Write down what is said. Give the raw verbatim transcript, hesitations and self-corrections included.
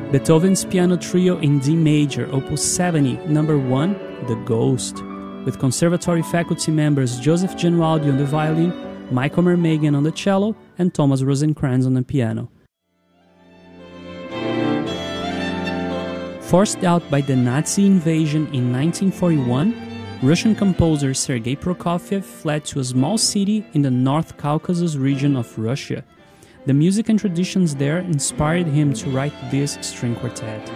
Beethoven's Piano Trio in D major, Opus seventy, number one, The Ghost, with conservatory faculty members Joseph Genualdi on the violin, Michael Mermagan on the cello, and Thomas Rosencrantz on the piano. Forced out by the Nazi invasion in nineteen forty-one, Russian composer Sergei Prokofiev fled to a small city in the North Caucasus region of Russia. The music and traditions there inspired him to write this string quartet.